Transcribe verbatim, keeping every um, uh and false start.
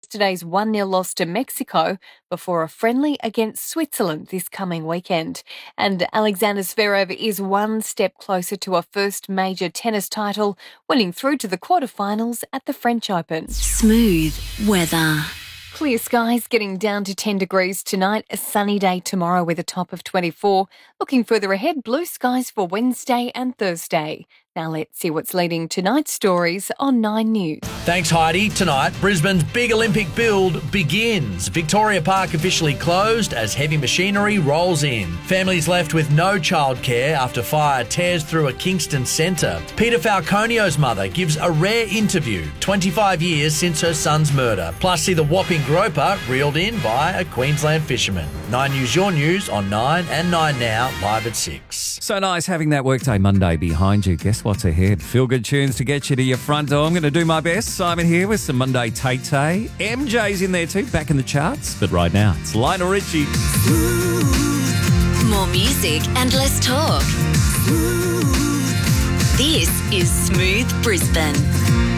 yesterday's one nil loss to Mexico before a friendly against Switzerland this coming weekend. And Alexander Zverev is one step closer to a first major tennis title, winning through to the quarterfinals at the French Open. Smooth weather. Clear skies, getting down to ten degrees tonight. A sunny day tomorrow with a top of twenty-four. Looking further ahead, blue skies for Wednesday and Thursday. Now let's see what's leading tonight's stories on Nine News. Thanks, Heidi. Tonight, Brisbane's big Olympic build begins. Victoria Park officially closed as heavy machinery rolls in. Families left with no childcare after fire tears through a Kingston centre. Peter Falconio's mother gives a rare interview, twenty-five years since her son's murder. Plus, see the whopping groper reeled in by a Queensland fisherman. Nine News, your news on Nine and Nine Now, live at six. So nice having that Workday Monday behind you. Guess what's ahead? Feel good tunes to get you to your front door. I'm going to do my best. Simon here with some Monday Tay-Tay. M J's in there too, back in the charts. But right now, it's Lionel Richie. More music and less talk. This is Smooth Brisbane.